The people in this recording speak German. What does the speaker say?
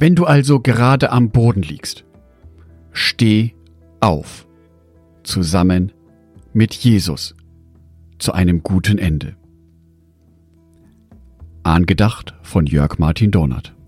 Wenn du also gerade am Boden liegst, steh auf, zusammen mit Jesus, zu einem guten Ende. Angedacht von Jörg Martin Donath.